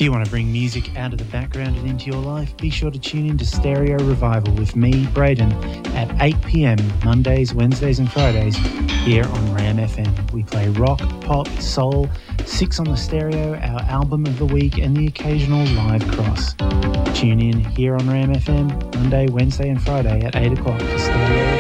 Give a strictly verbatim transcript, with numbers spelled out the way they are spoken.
If you want to bring music out of the background and into your life, be sure to tune in to Stereo Revival with me, Braden, at eight p.m. Mondays, Wednesdays and Fridays here on Ram F M. We play rock, pop, soul, Six on the Stereo, our album of the week, and the occasional live cross. Tune in here on Ram F M Monday, Wednesday and Friday at eight o'clock for Stereo